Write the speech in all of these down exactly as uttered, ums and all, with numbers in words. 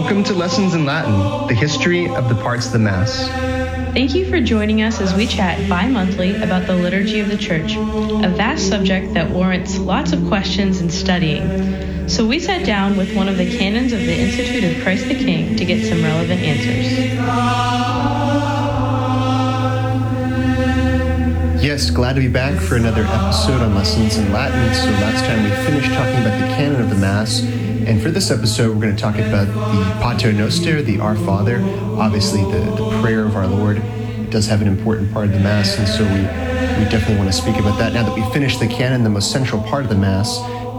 Welcome to Lessons in Latin, the history of the parts of the Mass. Thank you for joining us as we chat bi-monthly about the liturgy of the Church, a vast subject that warrants lots of questions and studying. So we sat down with one of the canons of the Institute of Christ the King to get some relevant answers. Yes, glad to be back for another episode on Lessons in Latin. So last time we finished talking about the canon of the Mass, and for this episode we're going to talk about the Pater Noster, the Our Father. Obviously the, the prayer of our Lord does have an important part of the Mass, and so we, we definitely want to speak about that. Now that we finished the canon, the most central part of the Mass,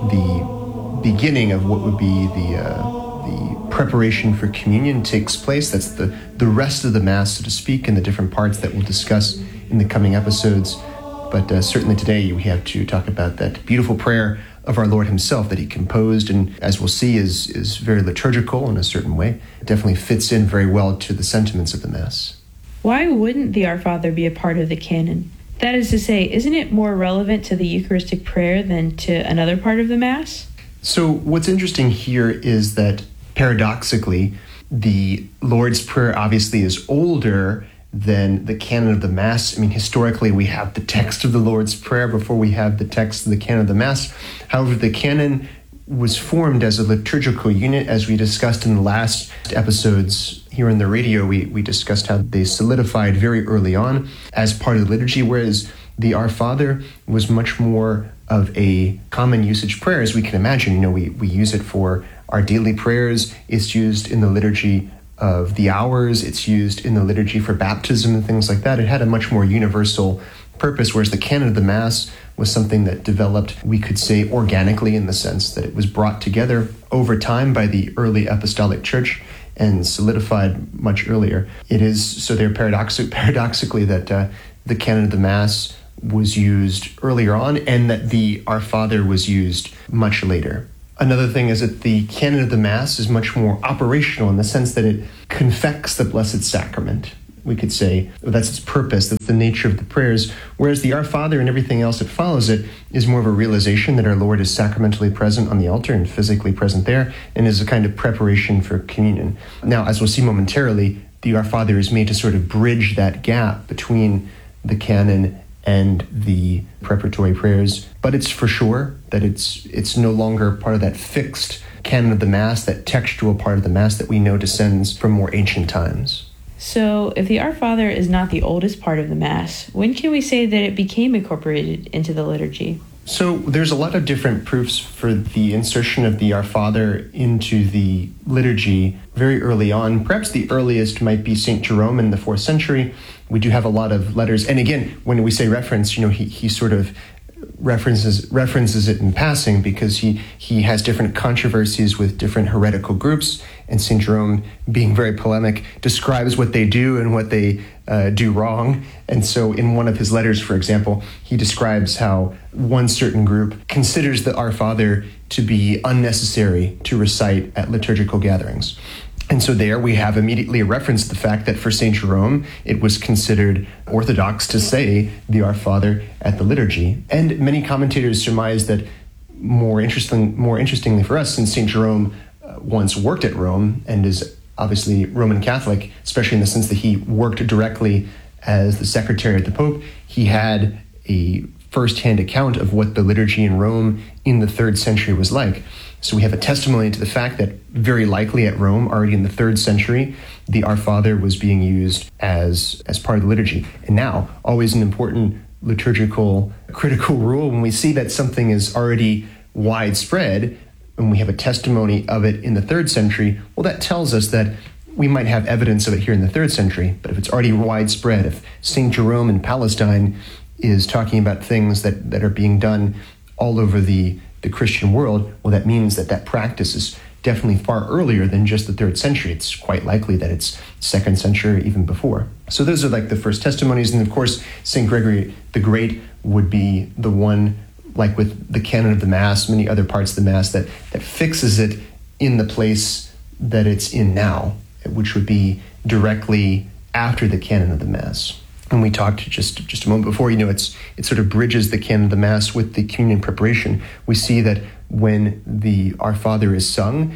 the beginning of what would be the uh, the preparation for communion takes place. That's the, the rest of the Mass, so to speak, and the different parts that we'll discuss in the coming episodes. But uh, certainly today we have to talk about that beautiful prayer of our Lord himself that he composed, and as we'll see is, is very liturgical in a certain way. It definitely fits in very well to the sentiments of the Mass. Why wouldn't the Our Father be a part of the canon? That is to say, isn't it more relevant to the Eucharistic prayer than to another part of the Mass? So what's interesting here is that paradoxically, the Lord's Prayer obviously is older than the canon of the Mass. I mean, historically, we have the text of the Lord's Prayer before we have the text of the canon of the Mass. However, the canon was formed as a liturgical unit, as we discussed in the last episodes here on the radio. We, we discussed how they solidified very early on as part of the liturgy, whereas the Our Father was much more of a common usage prayer, as we can imagine. You know, we, we use it for our daily prayers. It's used in the liturgy of the hours. It's used in the liturgy for baptism and things like that. It had a much more universal purpose, whereas the canon of the Mass was something that developed, we could say, organically, in the sense that it was brought together over time by the early apostolic church and solidified much earlier. It is so there paradoxic, paradoxically that uh, the canon of the Mass was used earlier on and that the Our Father was used much later. Another thing is that the canon of the Mass is much more operational in the sense that it confects the Blessed Sacrament. We could say that's its purpose, that's the nature of the prayers, whereas the Our Father and everything else that follows it is more of a realization that our Lord is sacramentally present on the altar and physically present there, and is a kind of preparation for communion. Now, as we'll see momentarily, the Our Father is made to sort of bridge that gap between the canon and the preparatory prayers, but it's for sure that it's it's no longer part of that fixed canon of the Mass, that textual part of the Mass that we know descends from more ancient times. So, if the Our Father is not the oldest part of the Mass, when can we say that it became incorporated into the liturgy? So there's a lot of different proofs for the insertion of the Our Father into the liturgy very early on. Perhaps the earliest might be Saint Jerome in the fourth century. We do have a lot of letters. And again, when we say reference, you know, he, he sort of references references it in passing because he, he has different controversies with different heretical groups. And Saint Jerome, being very polemic, describes what they do and what they uh, do wrong. And so in one of his letters, for example, he describes how one certain group considers the Our Father to be unnecessary to recite at liturgical gatherings. And so there we have immediately a reference to the fact that for Saint Jerome, it was considered orthodox to say the Our Father at the liturgy. And many commentators surmise that more interesting, more interestingly for us, since Saint Jerome uh, once worked at Rome and is obviously Roman Catholic, especially in the sense that he worked directly as the secretary of the Pope, he had a first-hand account of what the liturgy in Rome in the third century was like. So we have a testimony to the fact that very likely at Rome, already in the third century, the Our Father was being used as, as part of the liturgy. And now, always an important liturgical critical rule, when we see that something is already widespread, and we have a testimony of it in the third century, well, that tells us that we might have evidence of it here in the third century, but if it's already widespread, if Saint Jerome in Palestine is talking about things that, that are being done all over the, the Christian world, well, that means that that practice is definitely far earlier than just the third century. It's quite likely that it's second century, even before. So those are like the first testimonies. And of course, Saint Gregory the Great would be the one, like with the canon of the Mass, many other parts of the Mass, that, that fixes it in the place that it's in now, which would be directly after the canon of the Mass. And we talked just, just a moment before, you know, it's it sort of bridges the canon of the Mass with the communion preparation. We see that when the Our Father is sung,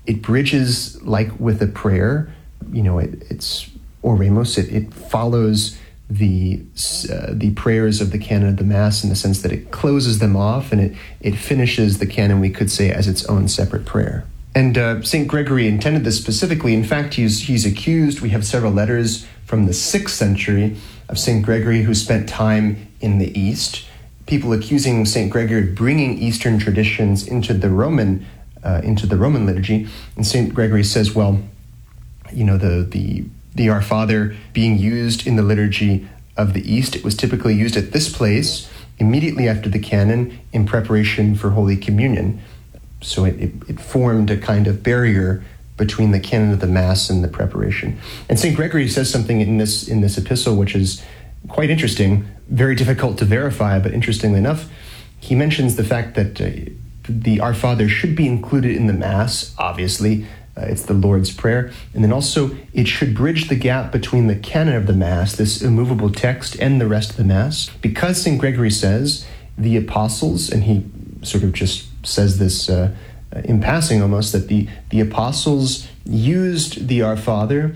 it bridges like with a prayer. You know, it, it's oremos, it, it follows the uh, the prayers of the canon of the Mass in the sense that it closes them off and it, it finishes the canon, we could say, as its own separate prayer. And uh, Saint Gregory intended this specifically. In fact, he's he's accused, we have several letters from the sixth century of Saint Gregory who spent time in the East, people accusing Saint Gregory of bringing Eastern traditions into the Roman uh, into the Roman liturgy. And Saint Gregory says, well, you know, the the the Our Father being used in the liturgy of the East, it was typically used at this place immediately after the canon in preparation for Holy Communion. So it, it, it formed a kind of barrier between the canon of the Mass and the preparation. And Saint Gregory says something in this in this epistle which is quite interesting, very difficult to verify, but interestingly enough, he mentions the fact that uh, the Our Father should be included in the Mass, obviously. Uh, it's the Lord's Prayer. And then also, it should bridge the gap between the canon of the Mass, this immovable text, and the rest of the Mass. Because Saint Gregory says the apostles, and he sort of just says this uh, in passing almost, that the, the apostles used the Our Father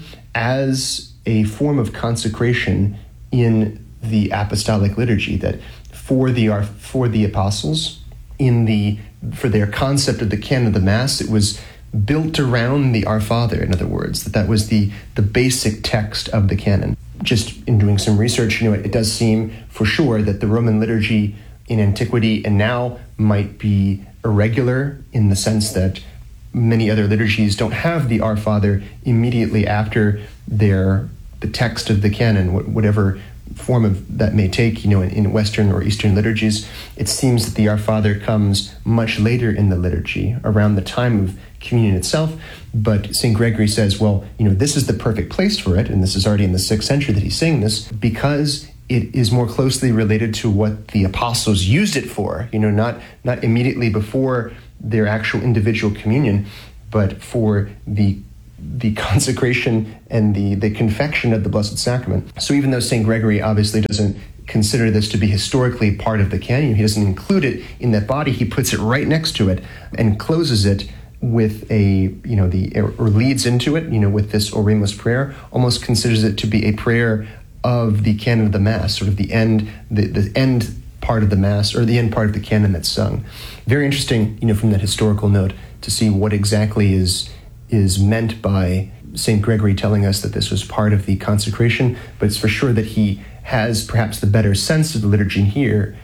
as a form of consecration in the apostolic liturgy, that for the Our, for the apostles, in the for their concept of the canon of the Mass, it was built around the Our Father, in other words, that that was the, the basic text of the canon. Just in doing some research, you know, it, it does seem for sure that the Roman liturgy in antiquity and now might be irregular in the sense that many other liturgies don't have the Our Father immediately after their the text of the canon, whatever form of that may take, you know, in, in Western or Eastern liturgies. It seems that the Our Father comes much later in the liturgy, around the time of communion itself. But Saint Gregory says, well, you know, this is the perfect place for it, and this is already in the sixth century that he's saying this, because it is more closely related to what the apostles used it for, you know, not not immediately before their actual individual communion, but for the the consecration and the, the confection of the Blessed Sacrament. So even though Saint Gregory obviously doesn't consider this to be historically part of the canon, he doesn't include it in that body, he puts it right next to it and closes it with a, you know, the or leads into it, you know, with this Oremus prayer, almost considers it to be a prayer of the canon of the Mass, sort of the end, the, the end part of the Mass, or the end part of the canon that's sung. Very interesting, you know, from that historical note to see what exactly is is meant by Saint Gregory telling us that this was part of the consecration, but it's for sure that he has perhaps the better sense of the liturgy here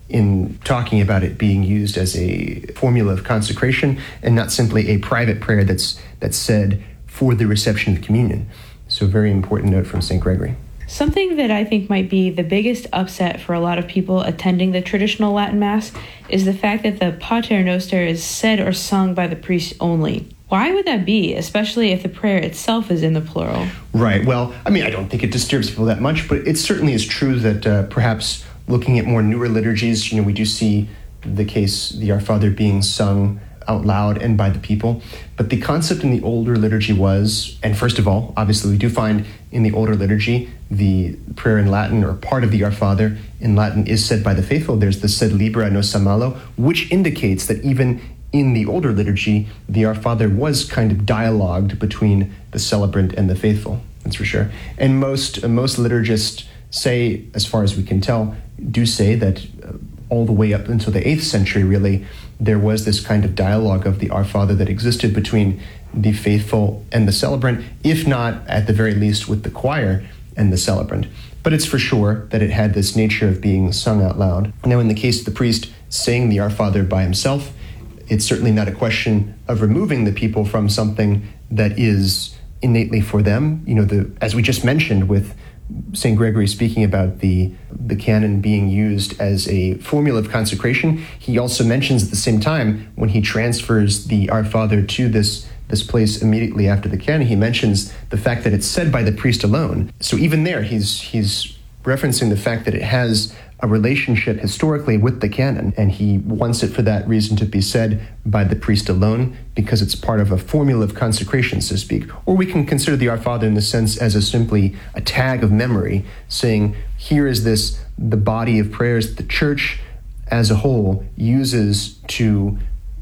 in talking about it being used as a formula of consecration and not simply a private prayer that's that's said for the reception of communion. So a very important note from Saint Gregory. Something that I think might be the biggest upset for a lot of people attending the traditional Latin Mass is the fact that the Pater Noster is said or sung by the priest only. Why would that be, especially if the prayer itself is in the plural? Right. Well, I mean, I don't think it disturbs people that much, but it certainly is true that uh, perhaps looking at more newer liturgies, you know, we do see the case, the Our Father being sung out loud and by the people. But the concept in the older liturgy was, and first of all, obviously we do find in the older liturgy, the prayer in Latin, or part of the Our Father in Latin, is said by the faithful. There's the Sed Libera Nos a Malo, which indicates that even in the older liturgy, the Our Father was kind of dialogued between the celebrant and the faithful, that's for sure. And most uh, most liturgists say, as far as we can tell, do say that uh, all the way up until the eighth century, really, there was this kind of dialogue of the Our Father that existed between the faithful and the celebrant, if not, at the very least, with the choir and the celebrant. But it's for sure that it had this nature of being sung out loud. Now, in the case of the priest saying the Our Father by himself, it's certainly not a question of removing the people from something that is innately for them. You know, the as we just mentioned with Saint Gregory speaking about the the canon being used as a formula of consecration, he also mentions at the same time, when he transfers the Our Father to this this place immediately after the canon, he mentions the fact that it's said by the priest alone. So even there, he's he's referencing the fact that it has a relationship historically with the canon, and he wants it for that reason to be said by the priest alone, because it's part of a formula of consecration, so to speak. Or we can consider the Our Father in the sense as a simply a tag of memory, saying, here is this, the body of prayers that the Church as a whole uses to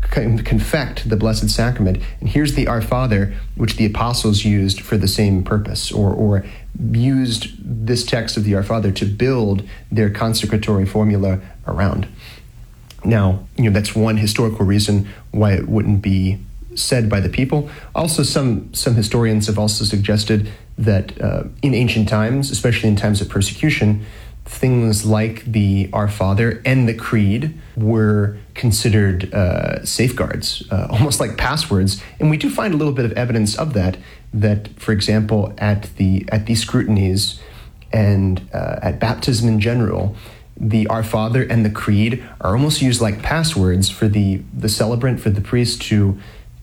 confect the Blessed Sacrament. And here's the Our Father, which the apostles used for the same purpose, or, or used this text of the Our Father to build their consecratory formula around. Now, you know, that's one historical reason why it wouldn't be said by the people. Also, some some historians have also suggested that uh, in ancient times, especially in times of persecution, things like the Our Father and the Creed were considered uh, safeguards, uh, almost like passwords. And we do find a little bit of evidence of that, that, for example, at the at these scrutinies and uh, at baptism in general, the Our Father and the Creed are almost used like passwords for the, the celebrant, for the priest to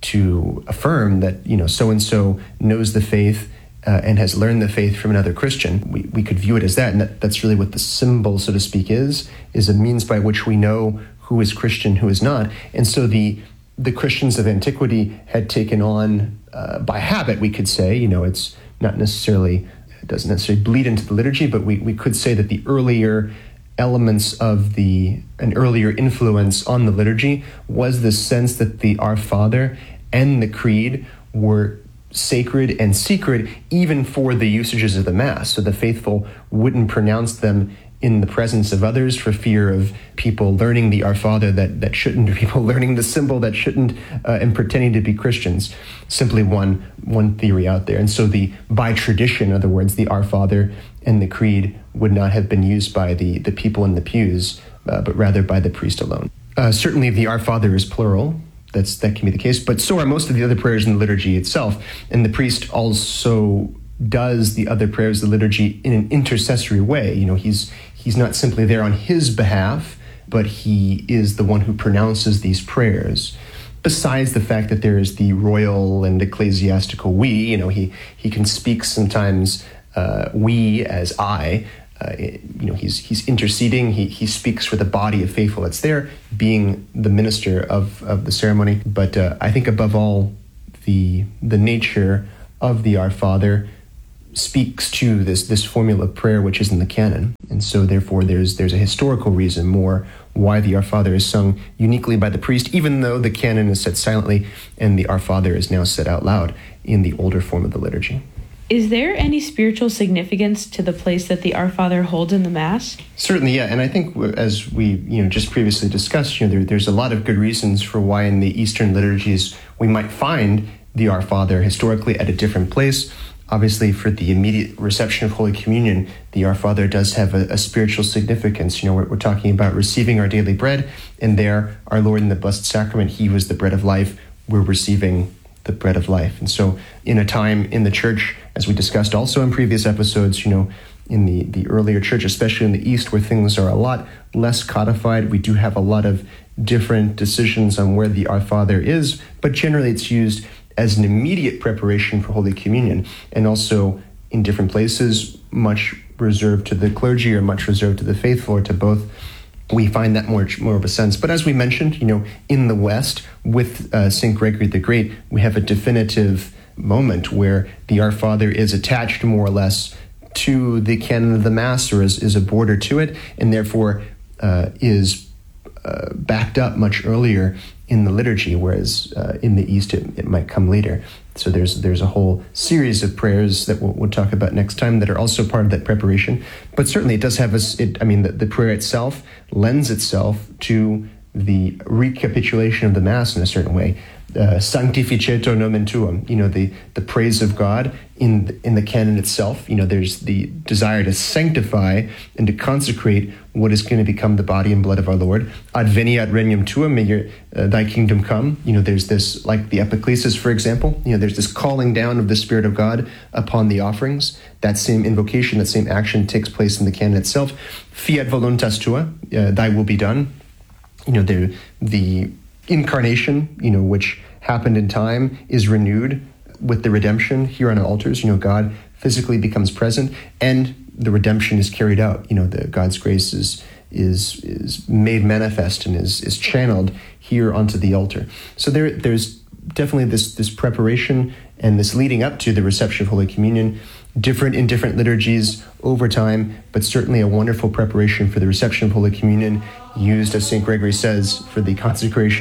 to affirm that, you know, so-and-so knows the faith uh, and has learned the faith from another Christian. We we could view it as that, and that, that's really what the symbol, so to speak, is, is a means by which we know who is Christian, who is not. And so the the Christians of antiquity had taken on, uh, by habit, we could say, you know, it's not necessarily, it doesn't necessarily bleed into the liturgy, but we, we could say that the earlier elements of the, an earlier influence on the liturgy was the sense that the Our Father and the Creed were sacred and secret even for the usages of the Mass. So the faithful wouldn't pronounce them in the presence of others for fear of people learning the Our Father that, that shouldn't, or people learning the symbol that shouldn't, uh, and pretending to be Christians. Simply one one theory out there. And so the, by tradition, in other words, the Our Father and the Creed would not have been used by the, the people in the pews, uh, but rather by the priest alone. Uh, certainly the Our Father is plural. That's, that can be the case, but so are most of the other prayers in the liturgy itself. And the priest also does the other prayers of the liturgy in an intercessory way. You know, he's he's not simply there on his behalf, but he is the one who pronounces these prayers. Besides the fact that there is the royal and ecclesiastical we, you know, he he can speak sometimes uh, we as I. Uh, you know, he's he's interceding. He he speaks for the body of faithful that's there, being the minister of, of the ceremony. But uh, I think above all, the the nature of the Our Father speaks to this this formula of prayer which is in the canon, and so therefore there's there's a historical reason more why the Our Father is sung uniquely by the priest, even though the canon is said silently and the Our Father is now said out loud in the older form of the liturgy. Is there any spiritual significance to the place that the Our Father holds in the Mass? Certainly, yeah. And I think as we you know just previously discussed, you know, there, there's a lot of good reasons for why in the Eastern liturgies we might find the Our Father historically at a different place. Obviously, for the immediate reception of Holy Communion, the Our Father does have a, a spiritual significance. You know, we're, we're talking about receiving our daily bread, and there, our Lord in the Blessed Sacrament, He was the bread of life. We're receiving the bread of life. And so in a time in the church, as we discussed also in previous episodes, you know, in the, the earlier church, especially in the East, where things are a lot less codified, we do have a lot of different decisions on where the Our Father is, but generally it's used as an immediate preparation for Holy Communion, and also in different places, much reserved to the clergy or much reserved to the faithful or to both. We find that more, more of a sense. But as we mentioned, you know, in the West, with uh, Saint Gregory the Great, we have a definitive moment where the Our Father is attached more or less to the canon of the Mass, or is, is a border to it, and therefore uh, is uh, backed up much earlier in the liturgy, whereas uh, in the East it, it might come later. So there's there's a whole series of prayers that we'll, we'll talk about next time that are also part of that preparation. But certainly it does have a, it, I mean, the, the prayer itself lends itself to the recapitulation of the Mass in a certain way. Uh, Sanctificetur nomen tuum, you know, the, the praise of God in the, in the canon itself. You know, there's the desire to sanctify and to consecrate what is going to become the body and blood of our Lord. Adveniat regnum tuum, may your, uh, thy kingdom come. You know, there's this, like the epiclesis, for example, you know, there's this calling down of the Spirit of God upon the offerings. That same invocation, that same action takes place in the canon itself. Fiat voluntas tua, uh, thy will be done. You know, the the incarnation, you know, which happened in time, is renewed with the redemption here on our altars. You know, God physically becomes present, and the redemption is carried out. You know, the God's grace is is is made manifest and is is channeled here onto the altar. So there there's definitely this this preparation and this leading up to the reception of Holy Communion, different in different liturgies over time, but certainly a wonderful preparation for the reception of Holy Communion, used, as Saint Gregory says, for the consecration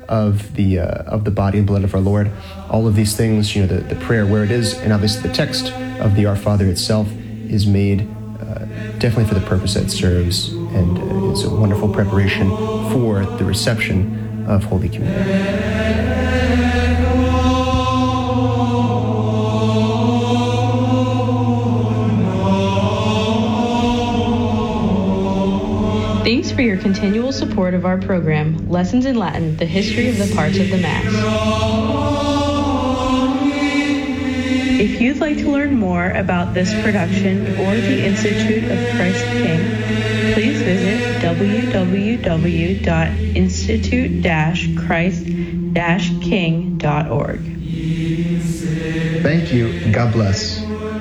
of the uh, of the body and blood of our Lord. All of these things, you know, the, the prayer where it is, and obviously the text of the Our Father itself is made uh, definitely for the purpose that it serves, and uh, it's a wonderful preparation for the reception of Holy Communion. Thanks for your continual support of our program, Lessons in Latin, the History of the Parts of the Mass. If you'd like to learn more about this production or the Institute of Christ the King, please visit w w w dot institute dash christ dash king dot org. Thank you. God bless.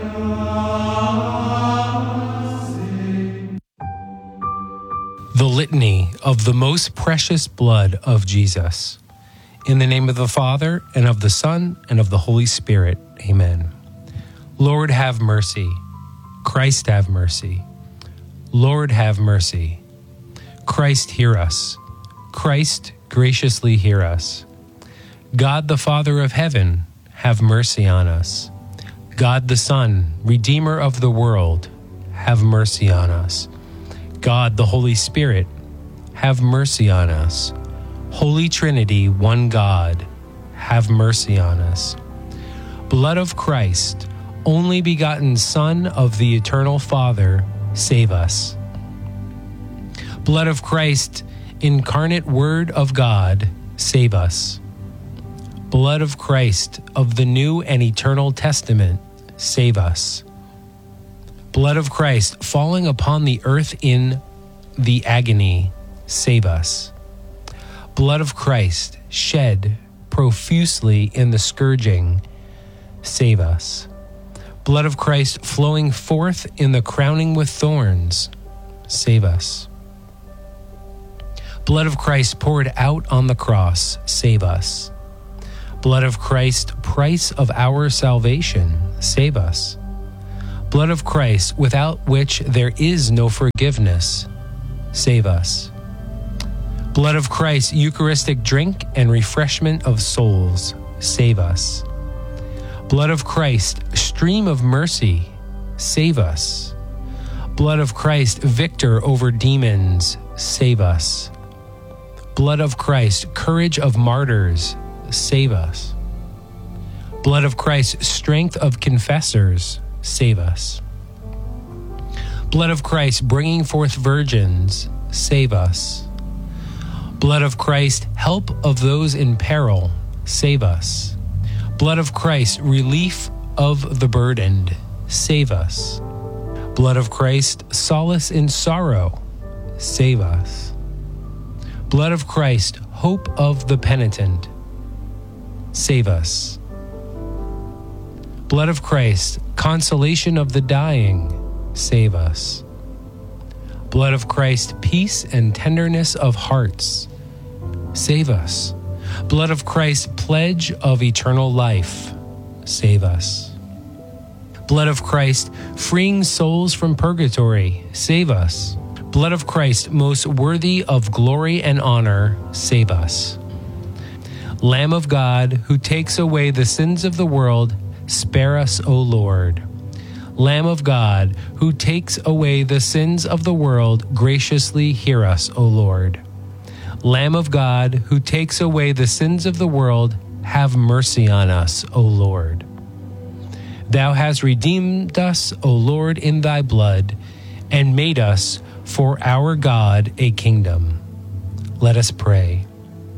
The Litany of the Most Precious Blood of Jesus. In the name of the Father, and of the Son, and of the Holy Spirit. Amen. Lord, have mercy. Christ, have mercy. Lord, have mercy. Christ, hear us. Christ, graciously hear us. God the Father of heaven, have mercy on us. God the Son, Redeemer of the world, have mercy on us. God the Holy Spirit, have mercy on us. Holy Trinity, one God, have mercy on us. Blood of Christ, only begotten Son of the Eternal Father, save us. Blood of Christ, incarnate Word of God, save us. Blood of Christ, of the New and Eternal Testament, save us. Blood of Christ, falling upon the earth in the agony, save us. Blood of Christ, shed profusely in the scourging, save us. Blood of Christ, flowing forth in the crowning with thorns, save us. Blood of Christ, poured out on the cross, save us. Blood of Christ, price of our salvation, save us. Blood of Christ, without which there is no forgiveness, save us. Blood of Christ, Eucharistic drink and refreshment of souls, save us. Blood of Christ, stream of mercy, save us. Blood of Christ, victor over demons, save us. Blood of Christ, courage of martyrs, save us. Blood of Christ, strength of confessors, save us. Blood of Christ, bringing forth virgins, save us. Blood of Christ, help of those in peril, save us. Blood of Christ, relief of the burdened, save us. Blood of Christ, solace in sorrow, save us. Blood of Christ, hope of the penitent, save us. Blood of Christ, consolation of the dying, save us. Blood of Christ, peace and tenderness of hearts, save us. Blood of Christ, pledge of eternal life, save us. Blood of Christ, freeing souls from purgatory, save us. Blood of Christ, most worthy of glory and honor, save us. Lamb of God, who takes away the sins of the world, spare us, O Lord. Lamb of God, who takes away the sins of the world, graciously hear us, O Lord. Lamb of God, who takes away the sins of the world, have mercy on us, O Lord. Thou hast redeemed us, O Lord, in thy blood, and made us for our God a kingdom. Let us pray.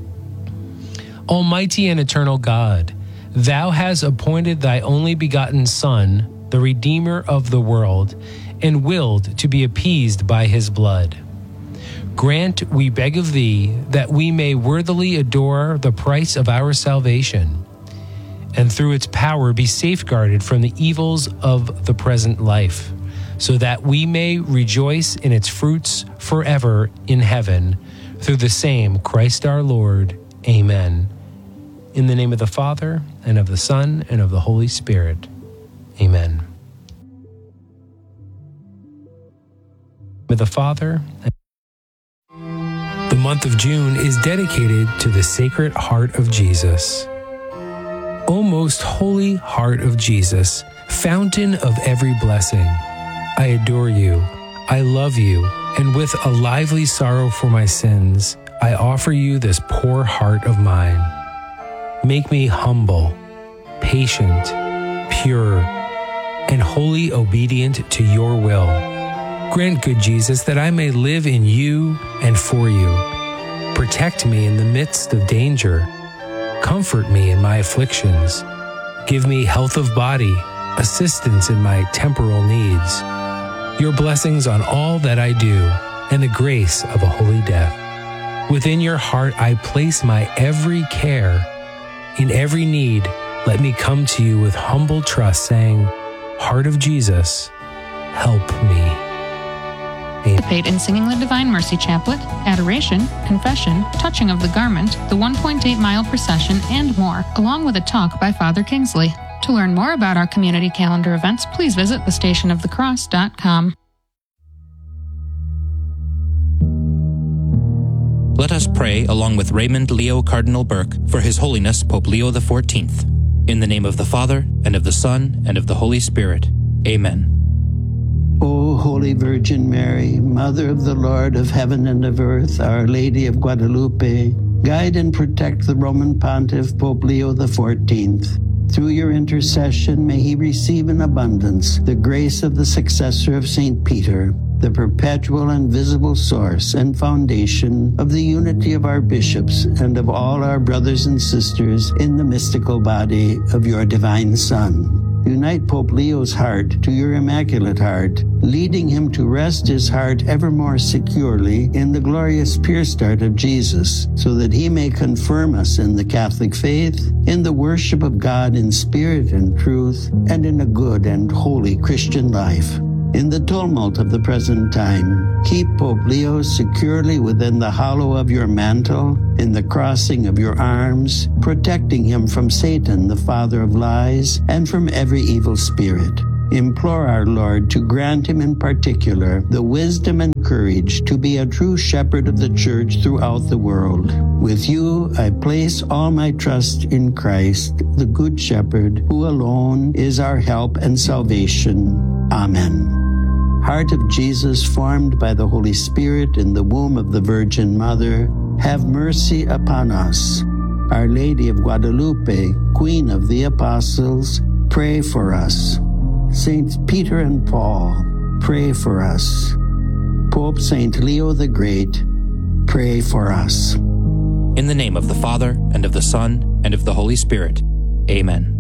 Almighty and eternal God, thou hast appointed thy only begotten Son, the Redeemer of the world, and willed to be appeased by his blood. Grant, we beg of thee, that we may worthily adore the price of our salvation, and through its power be safeguarded from the evils of the present life, so that we may rejoice in its fruits forever in heaven, through the same Christ our Lord. Amen. In the name of the Father, and of the Son, and of the Holy Spirit. Amen. With the Father, The month of June is dedicated to the Sacred Heart of Jesus. O most holy heart of Jesus, fountain of every blessing, I adore you, I love you, and with a lively sorrow for my sins, I offer you this poor heart of mine. Make me humble, patient, pure, and wholly obedient to your will. Grant, good Jesus, that I may live in you and for you. Protect me in the midst of danger. Comfort me in my afflictions. Give me health of body, assistance in my temporal needs, your blessings on all that I do, and the grace of a holy death. Within your heart I place my every care. In every need, let me come to you with humble trust, saying, Heart of Jesus, help me. Participate in singing the Divine Mercy Chaplet, Adoration, Confession, Touching of the Garment, the one point eight mile procession, and more, along with a talk by Father Kingsley. To learn more about our community calendar events, please visit the station of the cross dot com. Let us pray along with Raymond Leo Cardinal Burke for His Holiness Pope Leo the fourteenth. In the name of the Father, and of the Son, and of the Holy Spirit. Amen. O Holy Virgin Mary, Mother of the Lord of heaven and of earth, Our Lady of Guadalupe, guide and protect the Roman Pontiff Pope Leo the fourteenth. Through your intercession, may he receive in abundance the grace of the successor of Saint Peter, the perpetual and visible source and foundation of the unity of our bishops and of all our brothers and sisters in the mystical body of your divine Son. Unite Pope Leo's heart to your Immaculate Heart, leading him to rest his heart ever more securely in the glorious pierced heart of Jesus, so that he may confirm us in the Catholic faith, in the worship of God in spirit and truth, and in a good and holy Christian life. In the tumult of the present time, keep Pope Leo securely within the hollow of your mantle, in the crossing of your arms, protecting him from Satan, the father of lies, and from every evil spirit. Implore our Lord to grant him in particular the wisdom and courage to be a true shepherd of the Church throughout the world. With you, I place all my trust in Christ, the Good Shepherd, who alone is our help and salvation. Amen. Heart of Jesus, formed by the Holy Spirit in the womb of the Virgin Mother, have mercy upon us. Our Lady of Guadalupe, Queen of the Apostles, pray for us. Saints Peter and Paul, pray for us. Pope Saint Leo the Great, pray for us. In the name of the Father, and of the Son, and of the Holy Spirit. Amen.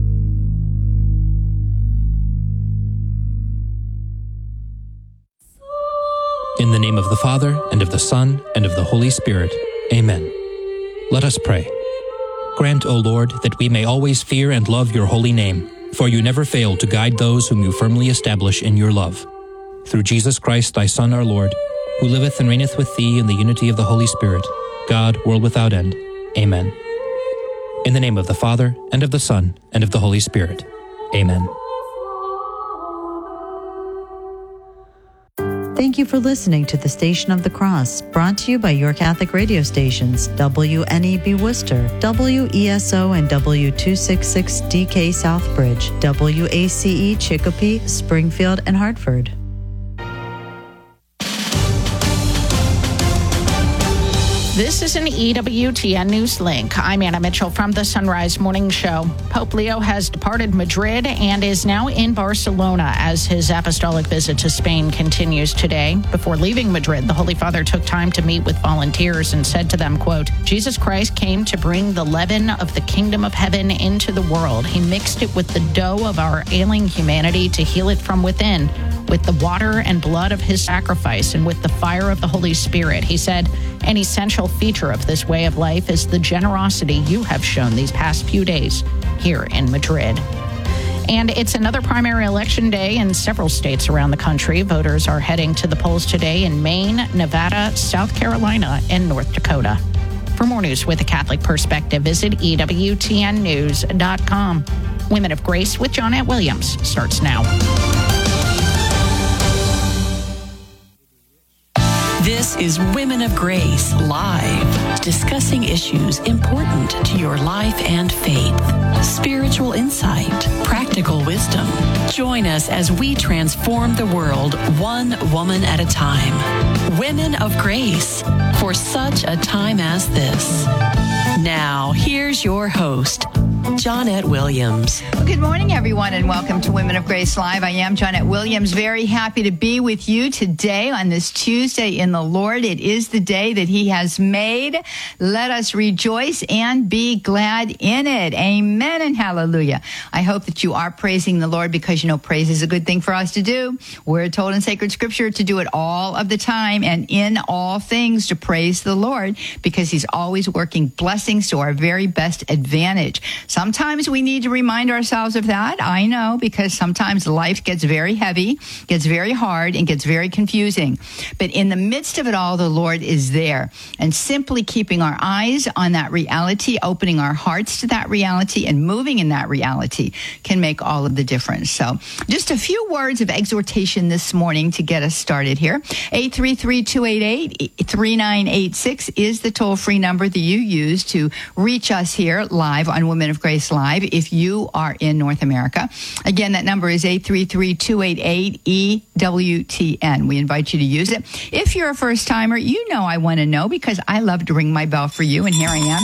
In the name of the Father, and of the Son, and of the Holy Spirit. Amen. Let us pray. Grant, O Lord, that we may always fear and love your holy name, for you never fail to guide those whom you firmly establish in your love. Through Jesus Christ, thy Son, our Lord, who liveth and reigneth with thee in the unity of the Holy Spirit, God, world without end. Amen. In the name of the Father, and of the Son, and of the Holy Spirit. Amen. Thank you for listening to the Station of the Cross, brought to you by your Catholic radio stations, W N E B Worcester, W E S O and W two sixty-six D K Southbridge, W A C E Chicopee, Springfield, and Hartford. This is an E W T N News Link. I'm Anna Mitchell from the Sunrise Morning Show. Pope Leo has departed Madrid and is now in Barcelona as his apostolic visit to Spain continues today. Before leaving Madrid, the Holy Father took time to meet with volunteers and said to them, quote, Jesus Christ came to bring the leaven of the kingdom of heaven into the world. He mixed it with the dough of our ailing humanity to heal it from within, with the water and blood of his sacrifice and with the fire of the Holy Spirit. He said, an essential feature of this way of life is the generosity you have shown these past few days here in Madrid. And it's another primary election day in several states around the country. Voters are heading to the polls today in Maine, Nevada, South Carolina, and North Dakota. For more news with a Catholic perspective, visit E W T N news dot com. Women of Grace with Johnnette Williams starts now. This is Women of Grace Live, discussing issues important to your life and faith, spiritual insight, practical wisdom. Join us as we transform the world one woman at a time. Women of Grace, for such a time as this. Now, here's your host, Johnnette Williams. Well, good morning, everyone, and welcome to Women of Grace Live. I am Johnnette Williams, very happy to be with you today on this Tuesday in the Lord. It is the day that He has made. Let us rejoice and be glad in it. Amen and hallelujah. I hope that you are praising the Lord because, you know, praise is a good thing for us to do. We're told in sacred scripture to do it all of the time and in all things to praise the Lord because He's always working blessings to our very best advantage. Sometimes we need to remind ourselves of that. I know, because sometimes life gets very heavy, gets very hard, and gets very confusing. But in the midst of it all, the Lord is there. And simply keeping our eyes on that reality, opening our hearts to that reality, and moving in that reality can make all of the difference. So just a few words of exhortation this morning to get us started here. eight three three, two eight eight, three nine eight six is the toll-free number that you use to reach us here live on Women of Grace Live if you are in North America. Again, that number is eight three three, two eight eight, E W T N. We invite you to use it. If you're a first-timer, you know I want to know because I love to ring my bell for you, and here I am.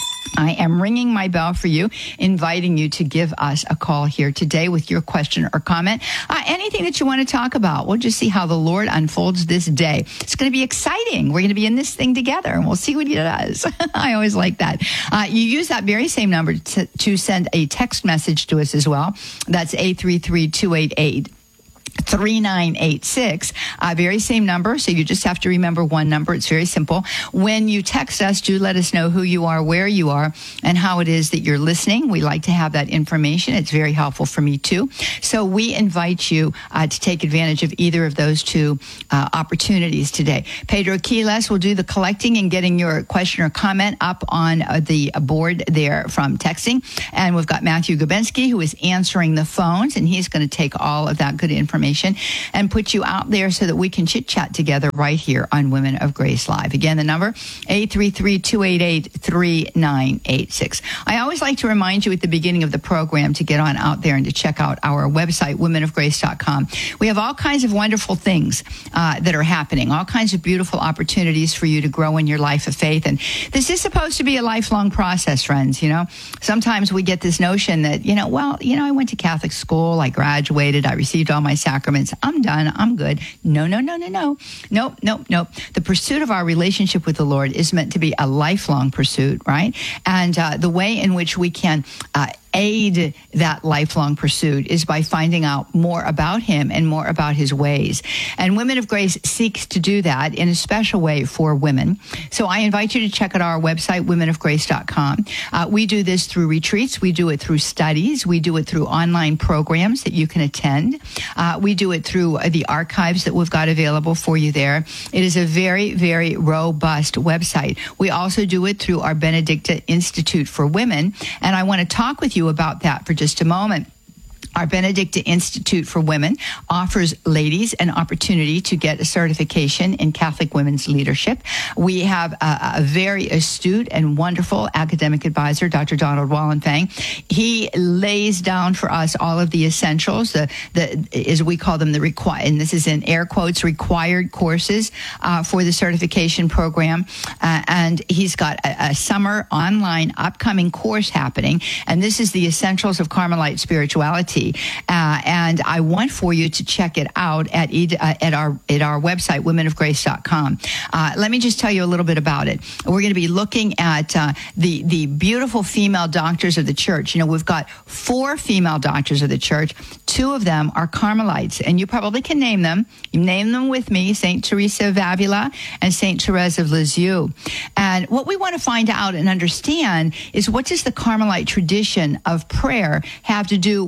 I am ringing my bell for you, inviting you to give us a call here today with your question or comment. Uh, anything that you want to talk about. We'll just see how the Lord unfolds this day. It's going to be exciting. We're going to be in this thing together, and we'll see what He does. I always like that. Uh, you use that very same number to, to send a text message to us as well. That's eight three three, two eight eight, three nine eight six, uh, very same number. So you just have to remember one number. It's very simple. When you text us, do let us know who you are, where you are, and how it is that you're listening. We like to have that information. It's very helpful for me too. So we invite you uh, to take advantage of either of those two uh, opportunities today. Pedro Quiles will do the collecting and getting your question or comment up on uh, the board there from texting. And we've got Matthew Gabensky, who is answering the phones, and he's going to take all of that good information and put you out there so that we can chit-chat together right here on Women of Grace Live. Again, the number, eight three three, two eight eight, three nine eight six. I always like to remind you at the beginning of the program to get on out there and to check out our website, women of grace dot com. We have all kinds of wonderful things uh, that are happening, all kinds of beautiful opportunities for you to grow in your life of faith. And this is supposed to be a lifelong process, friends. You know, sometimes we get this notion that, you know, well, you know, I went to Catholic school, I graduated, I received all my sacraments. I'm done. I'm good. No, no, no, no, no. Nope, nope, nope. The pursuit of our relationship with the Lord is meant to be a lifelong pursuit, right? And uh, the way in which we can uh, aid that lifelong pursuit is by finding out more about Him and more about His ways. And Women of Grace seeks to do that in a special way for women. So I invite you to check out our website, women of grace dot com. Uh, we do this through retreats. We do it through studies. We do it through online programs that you can attend. Uh, we do it through the archives that we've got available for you there. It is a very, very robust website. We also do it through our Benedicta Institute for Women. And I want to talk with you about that for just a moment. Our Benedicta Institute for Women offers ladies an opportunity to get a certification in Catholic women's leadership. We have a, a very astute and wonderful academic advisor, Doctor Donald Wallenfang. He lays down for us all of the essentials, the, the as we call them, the required, and this is in air quotes, required courses uh, for the certification program. Uh, and he's got a, a summer online upcoming course happening, and this is the Essentials of Carmelite Spirituality. Uh, and I want for you to check it out at uh, at our at our website, women of grace dot com. Uh, let me just tell you a little bit about it. We're going to be looking at uh, the the beautiful female doctors of the church. You know, we've got four female doctors of the church. Two of them are Carmelites, and you probably can name them. You name them with me: Saint Teresa of Avila and Saint Therese of Lisieux. And what we want to find out and understand is, what does the Carmelite tradition of prayer have to do with Catholic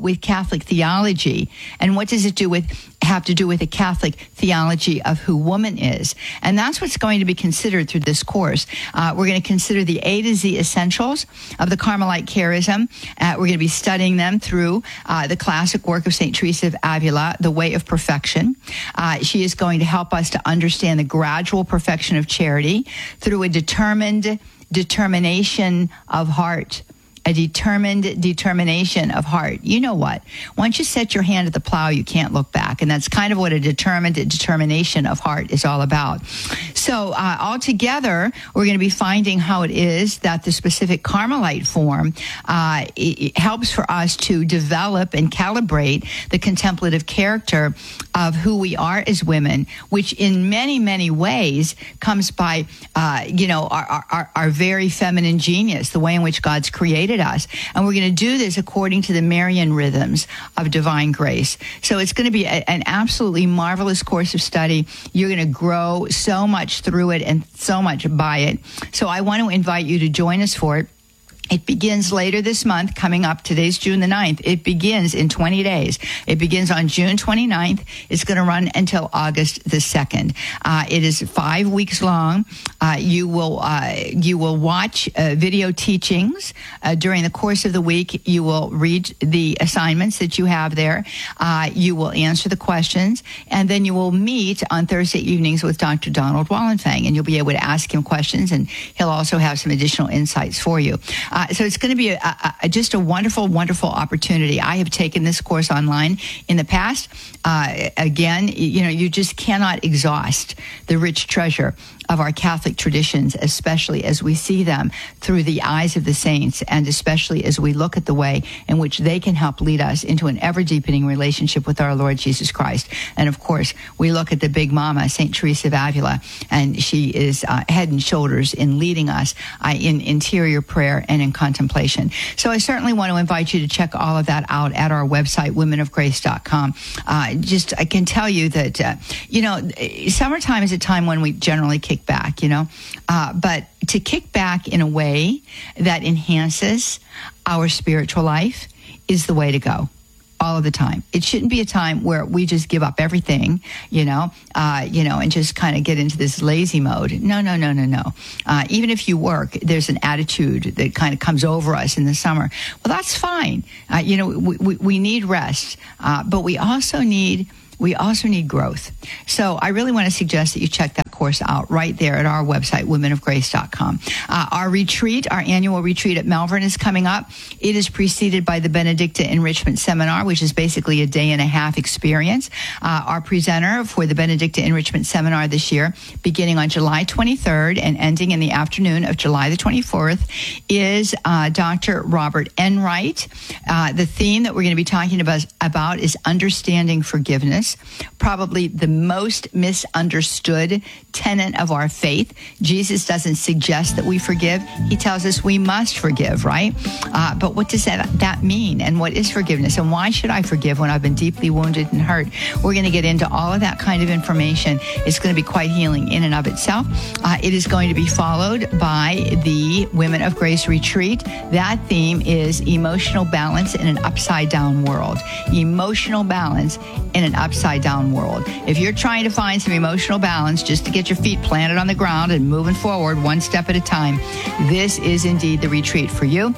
Catholic theology. And what does it do with have to do with a Catholic theology of who woman is? And that's what's going to be considered through this course. Uh, we're going to consider the A to Z essentials of the Carmelite charism. Uh, we're going to be studying them through uh, the classic work of Saint Teresa of Avila, The Way of Perfection. Uh, she is going to help us to understand the gradual perfection of charity through a determined determination of heart. A determined determination of heart. You know what? Once you set your hand to the plow, you can't look back. And that's kind of what a determined determination of heart is all about. So uh, altogether, we're going to be finding how it is that the specific Carmelite form uh, it, it helps for us to develop and calibrate the contemplative character of who we are as women, which in many, many ways comes by, uh, you know, our, our, our very feminine genius, the way in which God's created us. And we're going to do this according to the Marian rhythms of divine grace. So it's going to be a, an absolutely marvelous course of study. You're going to grow so much through it and so much by it. So I want to invite you to join us for it. It begins later this month, coming up. Today's June the ninth. It begins in twenty days. It begins on June twenty-ninth. It's going to run until August the second. Uh, it is five weeks long. Uh, you will uh, you will watch uh, video teachings uh, during the course of the week. You will read the assignments that you have there. Uh, you will answer the questions, and then you will meet on Thursday evenings with Doctor Donald Wallenfang, and you'll be able to ask him questions, and he'll also have some additional insights for you. Uh, so it's going to be a, a, a, just a wonderful, wonderful opportunity. I have taken this course online in the past. Uh, again, you know, you just cannot exhaust the rich treasure of our Catholic traditions, especially as we see them through the eyes of the saints, and especially as we look at the way in which they can help lead us into an ever-deepening relationship with our Lord Jesus Christ. And of course, we look at the big mama, Saint Teresa of Avila, and she is uh, head and shoulders in leading us uh, in interior prayer and in contemplation. So I certainly want to invite you to check all of that out at our website, women of grace dot com. Uh, just, I can tell you that, uh, you know, summertime is a time when we generally kick back, you know, uh, but to kick back in a way that enhances our spiritual life is the way to go all of the time. It shouldn't be a time where we just give up everything, you know, uh, you know, and just kind of get into this lazy mode. No, no, no, no, no. Uh, even if you work, there's an attitude that kind of comes over us in the summer. Well, that's fine. Uh, you know, we, we, we need rest, uh, but we also need We also need growth. So I really want to suggest that you check that course out right there at our website, women of grace dot com. Uh, our retreat, our annual retreat at Melbourne is coming up. It is preceded by the Benedicta Enrichment Seminar, which is basically a day and a half experience. Uh, our presenter for the Benedicta Enrichment Seminar this year, beginning on July twenty-third and ending in the afternoon of July the twenty-fourth, is uh, Doctor Robert Enright. Uh, the theme that we're going to be talking about, about is understanding forgiveness. Probably the most misunderstood tenet of our faith. Jesus doesn't suggest that we forgive. He tells us we must forgive, right? Uh, but what does that, that mean? And what is forgiveness? And why should I forgive when I've been deeply wounded and hurt? We're going to get into all of that kind of information. It's going to be quite healing in and of itself. Uh, it is going to be followed by the Women of Grace Retreat. That theme is emotional balance in an upside down world. Emotional balance in an upside upside down world. If you're trying to find some emotional balance just to get your feet planted on the ground and moving forward one step at a time, this is indeed the retreat for you.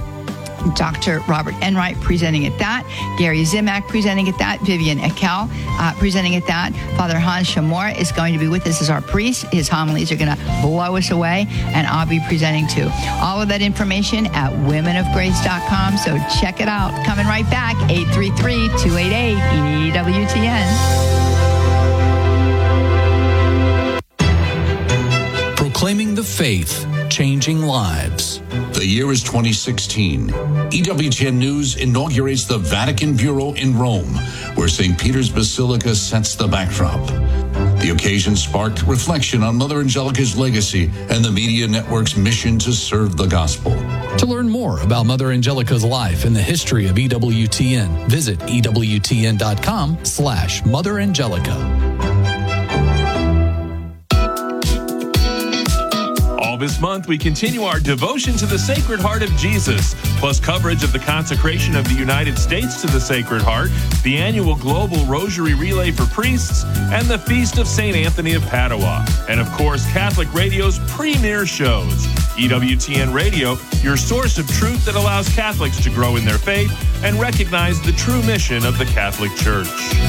Doctor Robert Enright presenting at that, Gary Zimak presenting at that, Vivian Ekel uh, presenting at that. Father Hans Shamor is going to be with us as our priest. His homilies are going to blow us away, and I'll be presenting too. All of that information at women of grace dot com, so check it out. Coming right back, eight three three, two eight eight, E W T N. Proclaiming the faith, changing lives. The year is twenty sixteen. E W T N News inaugurates the Vatican Bureau in Rome, where Saint Peter's Basilica sets the backdrop. The occasion sparked reflection on Mother Angelica's legacy and the media network's mission to serve the gospel. To learn more about Mother Angelica's life and the history of E W T N, visit E W T N dot com slash Mother Angelica. this month, we continue our devotion to the Sacred Heart of Jesus, plus coverage of the consecration of the United States to the Sacred Heart, the annual Global Rosary Relay for Priests, and the Feast of Saint Anthony of Padua. And of course, Catholic Radio's premier shows. E W T N Radio, your source of truth that allows Catholics to grow in their faith and recognize the true mission of the Catholic Church.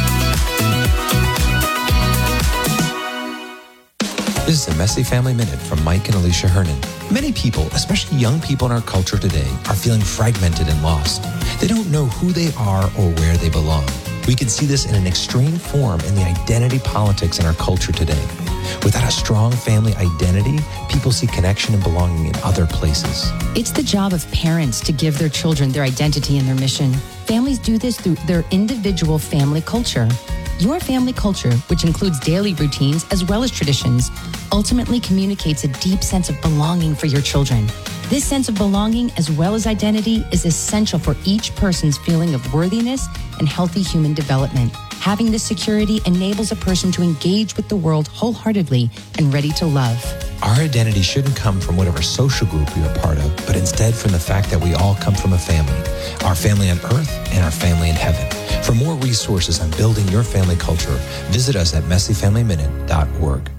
This is a Messy Family Minute from Mike and Alicia Hernan. Many people, especially young people in our culture today, are feeling fragmented and lost. They don't know who they are or where they belong. We can see this in an extreme form in the identity politics in our culture today. Without a strong family identity, people see connection and belonging in other places. It's the job of parents to give their children their identity and their mission. Families do this through their individual family culture. Your family culture, which includes daily routines as well as traditions, ultimately communicates a deep sense of belonging for your children. This sense of belonging as well as identity is essential for each person's feeling of worthiness and healthy human development. Having this security enables a person to engage with the world wholeheartedly and ready to love. Our identity shouldn't come from whatever social group we are part of, but instead from the fact that we all come from a family, our family on earth and our family in heaven. For more resources on building your family culture, visit us at messy family minute dot org.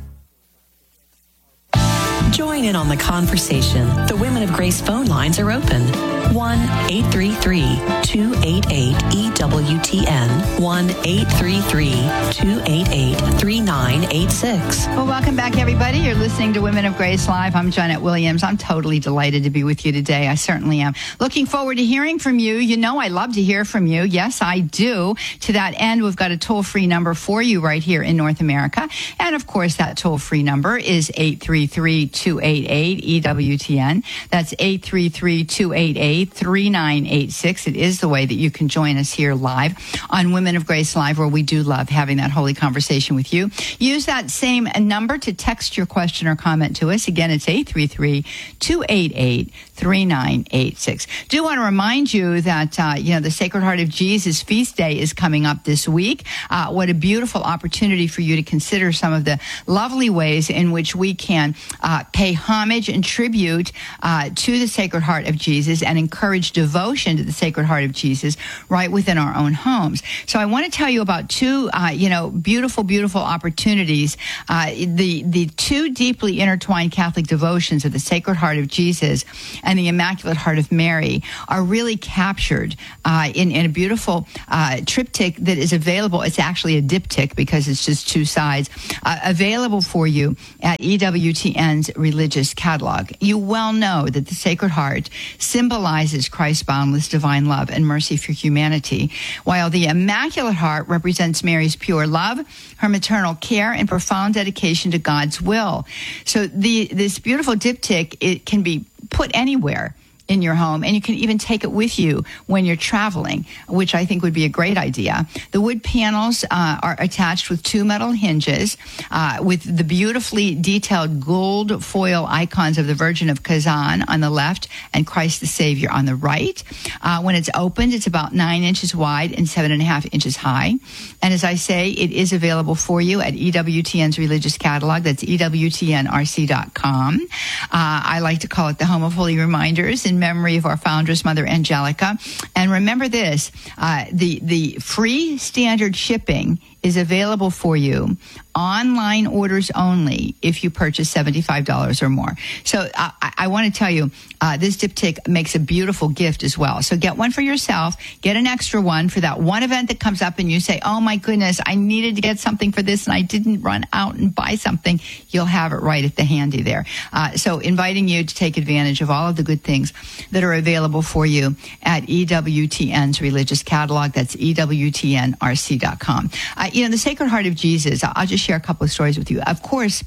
Join in on the conversation. The Women of Grace phone lines are open. one eight three three, two eight eight, E W T N. one eight three three, two eight eight, three nine eight six. Well, welcome back, everybody. You're listening to Women of Grace Live. I'm Janet Williams. I'm totally delighted to be with you today. I certainly am. Looking forward to hearing from you. You know I love to hear from you. Yes, I do. To that end, we've got a toll-free number for you right here in North America. And, of course, that toll-free number is eight three three, two eight eight, E W T N. That's eight three three, two eight eight, three nine eight six. It is the way that you can join us here live on Women of Grace Live, where we do love having that holy conversation with you. Use that same number to text your question or comment to us. Again, it's eight three three, two eight eight, three nine eight six. Do want to remind you that, uh, you know, the Sacred Heart of Jesus Feast Day is coming up this week. Uh, what a beautiful opportunity for you to consider some of the lovely ways in which we can uh, pay homage and tribute uh, to the Sacred Heart of Jesus and encourage devotion to the Sacred Heart of Jesus right within our own homes. So I want to tell you about two, uh, you know, beautiful, beautiful opportunities. Uh, the, the two deeply intertwined Catholic devotions of the Sacred Heart of Jesus and the Immaculate Heart of Mary are really captured uh, in, in a beautiful uh, triptych that is available. It's actually a diptych because it's just two sides, uh, available for you at E W T N's Religious Catalog. You well know that the Sacred Heart symbolizes Christ's boundless divine love and mercy for humanity, while the Immaculate Heart represents Mary's pure love, her maternal care, and profound dedication to God's will. So the this beautiful diptych, it can be put anywhere in your home, and you can even take it with you when you're traveling, which I think would be a great idea. The wood panels uh, are attached with two metal hinges uh, with the beautifully detailed gold foil icons of the Virgin of Kazan on the left and Christ the Savior on the right. Uh, when it's opened, it's about nine inches wide and seven and a half inches high. And as I say, it is available for you at E W T N's Religious Catalog. That's E W T N R C dot com. Uh, I like to call it the Home of Holy Reminders in memory of our foundress, Mother Angelica. And remember this, uh, the, the free standard shipping is available for you, online orders only, if you purchase seventy-five dollars or more. So I, I want to tell you, uh, this diptych makes a beautiful gift as well. So get one for yourself, get an extra one for that one event that comes up and you say, oh my goodness, I needed to get something for this and I didn't run out and buy something. You'll have it right at the handy there. Uh, so inviting you to take advantage of all of the good things that are available for you at E W T N's Religious Catalog. That's E W T N R C dot com. Uh, you know, the Sacred Heart of Jesus, I'll just share a couple of stories with you. Of course,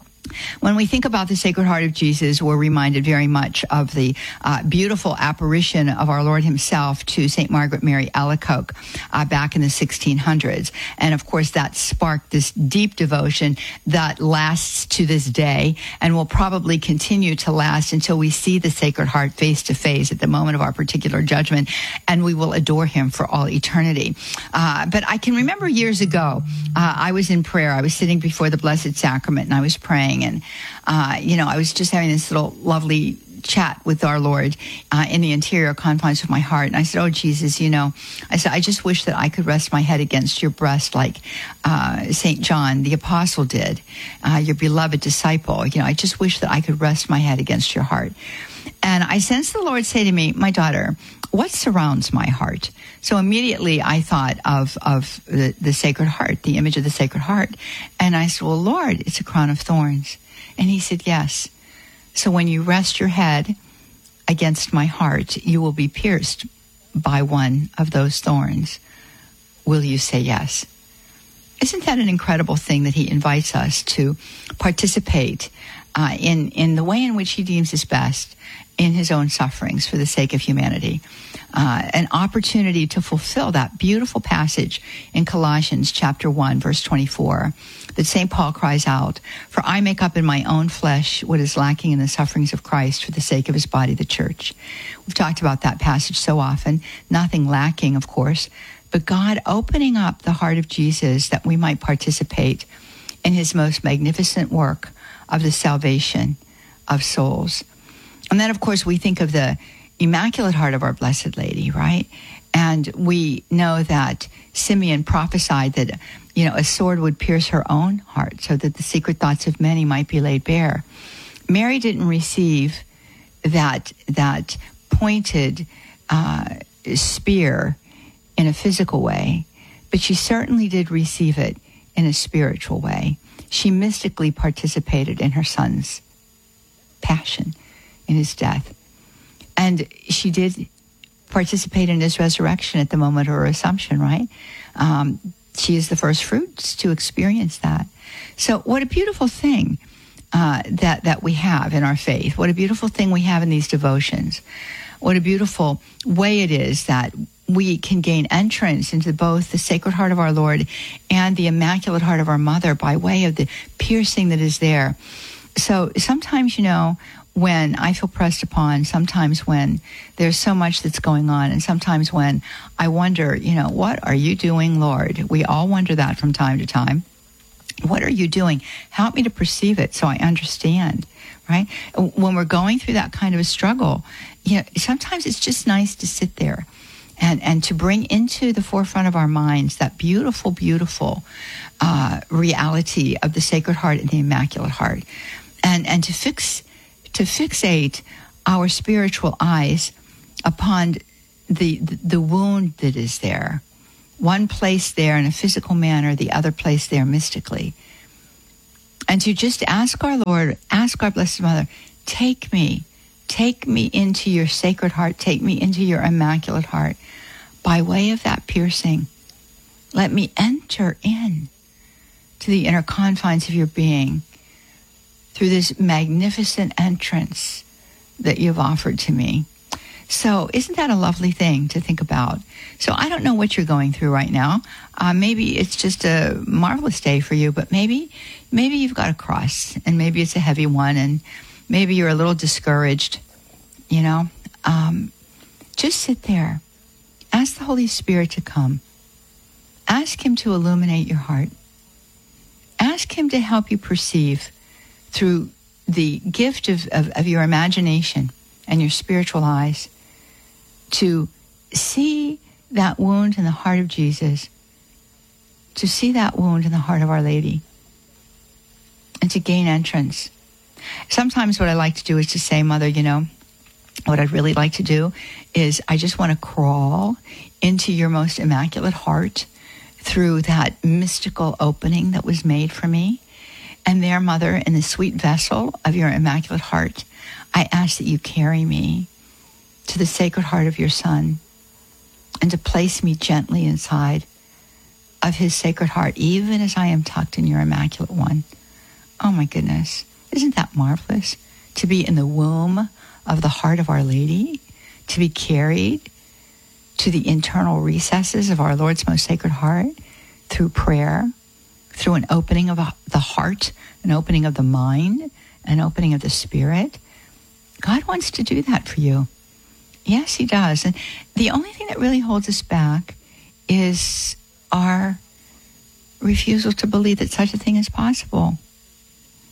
when we think about the Sacred Heart of Jesus, we're reminded very much of the uh, beautiful apparition of our Lord himself to Saint Margaret Mary Alacoque uh, back in the sixteen hundreds. And of course, that sparked this deep devotion that lasts to this day and will probably continue to last until we see the Sacred Heart face to face at the moment of our particular judgment, and we will adore him for all eternity. Uh, but I can remember years ago, uh, I was in prayer. I was sitting before the Blessed Sacrament and I was praying. morning, and, uh, you know, I was just having this little lovely chat with our Lord uh, in the interior confines of my heart. And I said, oh, Jesus, you know, I said, I just wish that I could rest my head against your breast like uh, Saint John, the apostle, did, uh, your beloved disciple. You know, I just wish that I could rest my head against your heart. And I sensed the Lord say to me, my daughter, what surrounds my heart? So immediately I thought of, of the, the Sacred Heart, the image of the Sacred Heart. And I said, well, Lord, it's a crown of thorns. And he said, yes. So when you rest your head against my heart, you will be pierced by one of those thorns. Will you say yes? Isn't that an incredible thing that he invites us to participate uh, in, in the way in which he deems is best in his own sufferings for the sake of humanity? Uh, an opportunity to fulfill that beautiful passage in Colossians chapter one, verse twenty-four, that Saint Paul cries out, for I make up in my own flesh what is lacking in the sufferings of Christ for the sake of his body, the church. We've talked about that passage so often, nothing lacking, of course, but God opening up the heart of Jesus that we might participate in his most magnificent work of the salvation of souls. And then, of course, we think of the Immaculate Heart of our Blessed Lady, right? And we know that Simeon prophesied that, you know, a sword would pierce her own heart so that the secret thoughts of many might be laid bare. Mary didn't receive that, that pointed uh, spear in a physical way, but she certainly did receive it in a spiritual way. She mystically participated in her son's passion, in his death. And she did participate in his resurrection at the moment of her assumption, right? Um, she is the first fruits to experience that. So what a beautiful thing uh, that, that we have in our faith. What a beautiful thing we have in these devotions. What a beautiful way it is that we can gain entrance into both the Sacred Heart of our Lord and the Immaculate Heart of our Mother by way of the piercing that is there. So sometimes, you know, when I feel pressed upon, sometimes when there's so much that's going on, and sometimes when I wonder, you know, what are you doing, Lord? We all wonder that from time to time. What are you doing? Help me to perceive it so I understand, right? When we're going through that kind of a struggle, you know, sometimes it's just nice to sit there and, and to bring into the forefront of our minds that beautiful, beautiful uh, reality of the Sacred Heart and the Immaculate Heart, and, and to fix... to fixate our spiritual eyes upon the, the the wound that is there. One place there in a physical manner, the other place there mystically. And to just ask our Lord, ask our Blessed Mother, take me, take me into your Sacred Heart, take me into your Immaculate Heart. By way of that piercing, let me enter in to the inner confines of your being, through this magnificent entrance that you've offered to me. So isn't that a lovely thing to think about? So I don't know what you're going through right now. Uh, maybe it's just a marvelous day for you, but maybe maybe you've got a cross, and maybe it's a heavy one, and maybe you're a little discouraged, you know. Um, just sit there. Ask the Holy Spirit to come. Ask him to illuminate your heart. Ask him to help you perceive through the gift of, of, of your imagination and your spiritual eyes, to see that wound in the heart of Jesus, to see that wound in the heart of Our Lady, and to gain entrance. Sometimes what I like to do is to say, Mother, you know, what I'd really like to do is I just want to crawl into your most immaculate heart through that mystical opening that was made for me. And there, Mother, in the sweet vessel of your Immaculate Heart, I ask that you carry me to the Sacred Heart of your Son, and to place me gently inside of his Sacred Heart, even as I am tucked in your Immaculate One. Oh my goodness, isn't that marvelous? To be in the womb of the heart of Our Lady, to be carried to the internal recesses of our Lord's most Sacred Heart through prayer, through an opening of the heart, an opening of the mind, an opening of the spirit. God wants to do that for you. Yes, he does. And the only thing that really holds us back is our refusal to believe that such a thing is possible.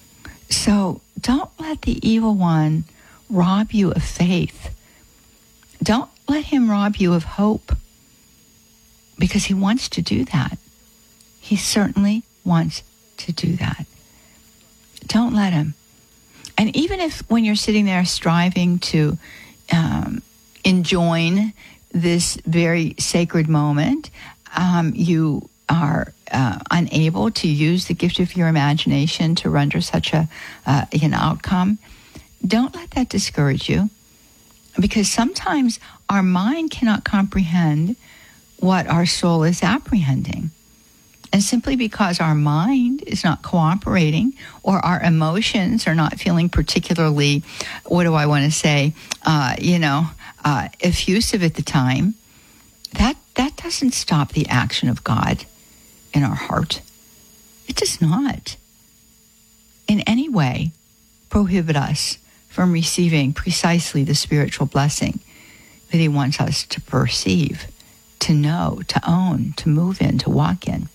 So don't let the evil one rob you of faith. Don't let him rob you of hope, because he wants to do that. He certainly wants to do that. Don't let him. And even if when you're sitting there striving to um, enjoin this very sacred moment, um, you are uh, unable to use the gift of your imagination to render such a uh, an outcome, don't let that discourage you, because sometimes our mind cannot comprehend what our soul is apprehending. And simply because our mind is not cooperating, or our emotions are not feeling particularly, what do I want to say, uh, you know, uh, effusive at the time, that that doesn't stop the action of God in our heart. It does not in any way prohibit us from receiving precisely the spiritual blessing that he wants us to perceive, to know, to own, to move in, to walk in.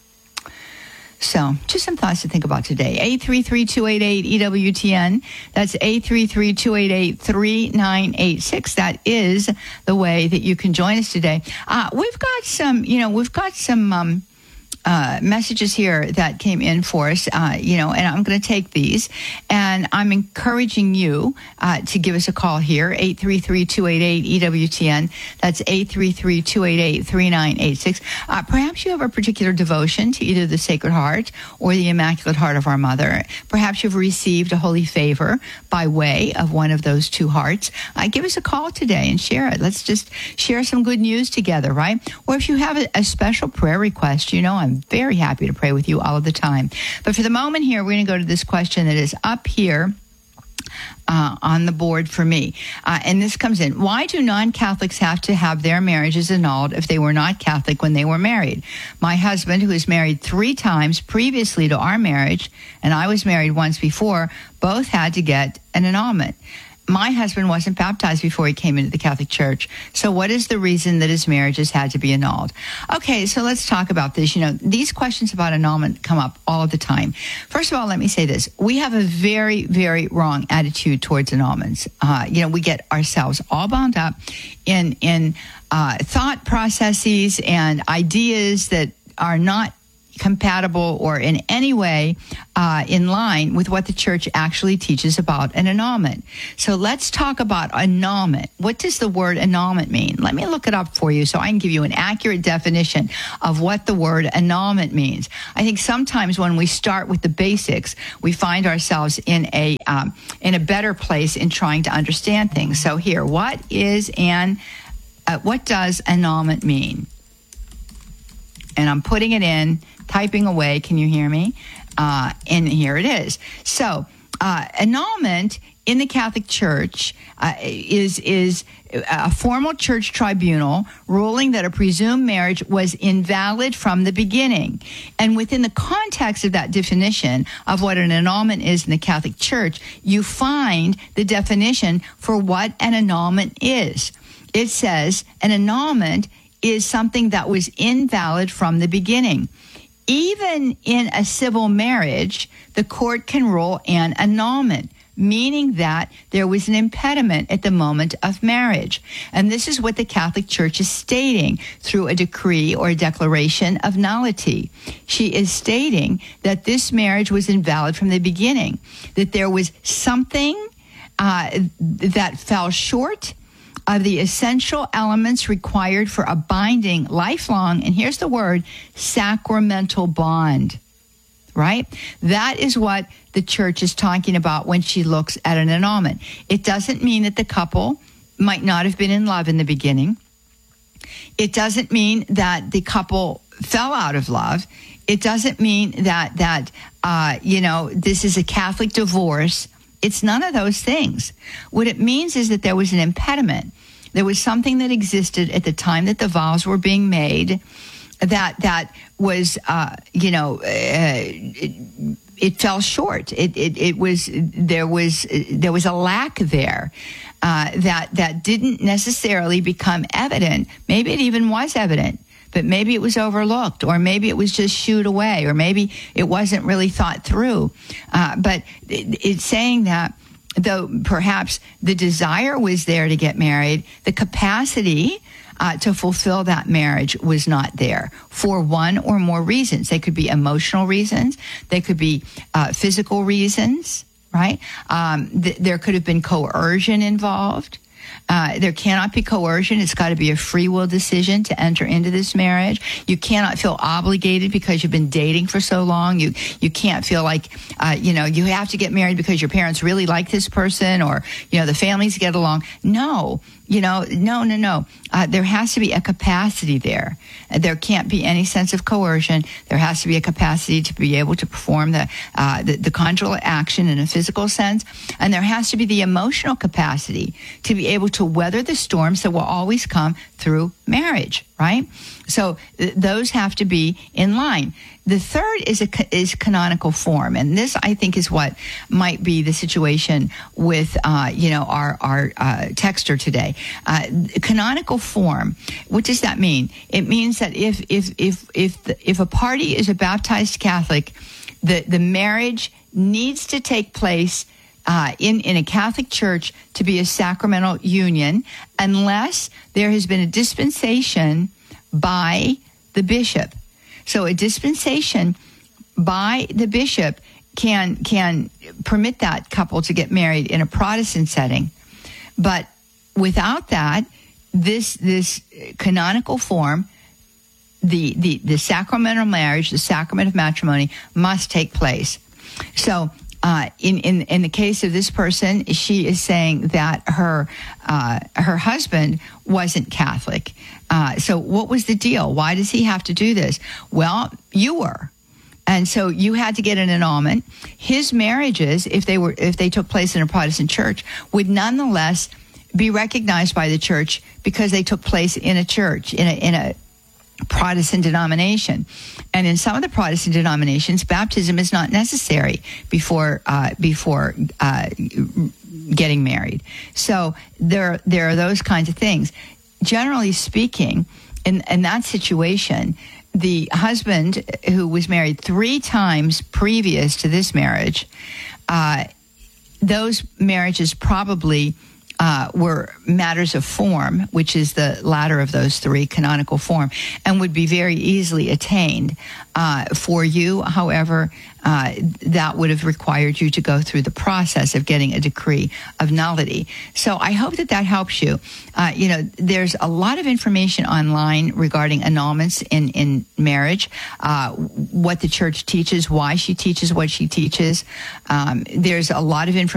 So just some thoughts to think about today. eight three three, two eight eight, E W T N. That's eight three three, two eight eight, three nine eight six. That is the way that you can join us today. Uh, we've got some, you know, we've got some um, uh, messages here that came in for us, uh, you know, and I'm going to take these. And I'm encouraging you uh, to give us a call here, eight three three, two eight eight, E W T N. That's eight three three, two eight eight, three nine eight six. Uh, perhaps you have a particular devotion to either the Sacred Heart or the Immaculate Heart of our Mother. Perhaps you've received a holy favor by way of one of those two hearts. Uh, give us a call today and share it. Let's just share some good news together, right? Or if you have a, a special prayer request, you know, I'm very happy to pray with you all of the time. But for the moment here, we're going to go to this question that is up here Uh, on the board for me. Uh, and this comes in. Why do non-Catholics have to have their marriages annulled if they were not Catholic when they were married? My husband, who was married three times previously to our marriage, and I was married once before, both had to get an annulment. My husband wasn't baptized before he came into the Catholic Church. So what is the reason that his marriages had to be annulled? Okay, so let's talk about this. You know, these questions about annulment come up all of the time. First of all, let me say this. We have a very, very wrong attitude towards annulments. Uh, you know, we get ourselves all bound up in, in uh, thought processes and ideas that are not compatible or in any way uh, in line with what the church actually teaches about an annulment. So let's talk about annulment. What does the word annulment mean? Let me look it up for you so I can give you an accurate definition of what the word annulment means. I think sometimes when we start with the basics, we find ourselves in a um, in a better place in trying to understand things. So here, what is an uh, what does annulment mean? And I'm putting it in, typing away. Can you hear me? Uh, and here it is. So, uh, annulment in the Catholic Church uh, is is a formal church tribunal ruling that a presumed marriage was invalid from the beginning. And within the context of that definition of what an annulment is in the Catholic Church, you find the definition for what an annulment is. It says an annulment is something that was invalid from the beginning. Even in a civil marriage, the court can rule an annulment, meaning that there was an impediment at the moment of marriage. And this is what the Catholic Church is stating through a decree or a declaration of nullity. She is stating that this marriage was invalid from the beginning, that there was something uh, that fell short of the essential elements required for a binding, lifelong, and here's the word, sacramental bond, right? That is what the church is talking about when she looks at an annulment. It doesn't mean that the couple might not have been in love in the beginning. It doesn't mean that the couple fell out of love. It doesn't mean that, that uh, you know, this is a Catholic divorce. It's none of those things. What it means is that there was an impediment. There was something that existed at the time that the vows were being made that that was, uh, you know, uh, it, it fell short. It, it it was there was there was a lack there uh, that that didn't necessarily become evident. Maybe it even was evident but maybe it was overlooked, or maybe it was just shooed away, or maybe it wasn't really thought through. Uh, but it, it's saying that though perhaps the desire was there to get married, the capacity uh, to fulfill that marriage was not there for one or more reasons. They could be emotional reasons. They could be uh, physical reasons, right? Um, th- there could have been coercion involved. Uh, there cannot be coercion. It's got to be a free will decision to enter into this marriage. You cannot feel obligated because you've been dating for so long. You you can't feel like, uh, you know, you have to get married because your parents really like this person, or, you know, the families get along. No, you know, no, no, no. Uh, there has to be a capacity there. There can't be any sense of coercion. There has to be a capacity to be able to perform the, uh, the, the conjugal action in a physical sense. And there has to be the emotional capacity to be able to weather the storms that will always come through marriage, right? So th- those have to be in line. The third is a is canonical form, and this, I think, is what might be the situation with uh, you know our our uh, texter today. Uh, canonical form. What does that mean? It means that if if if if the, if a party is a baptized Catholic, the the marriage needs to take place Uh, in, in a Catholic church to be a sacramental union, unless there has been a dispensation by the bishop. So a dispensation by the bishop can can permit that couple to get married in a Protestant setting. But without that, this this canonical form, the, the, the sacramental marriage, the sacrament of matrimony, must take place. So Uh, in, in, in the case of this person, she is saying that her uh, her husband wasn't Catholic. Uh, so what was the deal? Why does he have to do this? Well, you were. And so you had to get an annulment. His marriages, if they were if they took place in a Protestant church, would nonetheless be recognized by the church because they took place in a church, in a in a Protestant denomination. And in some of the Protestant denominations, baptism is not necessary before uh, before uh, getting married. So there there are those kinds of things. Generally speaking, in, in that situation, the husband, who was married three times previous to this marriage, uh, those marriages probably Uh, were matters of form, which is the latter of those three, canonical form, and would be very easily attained. Uh, for you, however, uh, that would have required you to go through the process of getting a decree of nullity. So I hope that that helps you. Uh, you know, there's a lot of information online regarding annulments in, in marriage, uh, what the church teaches, why she teaches what she teaches. Um, there's a lot of information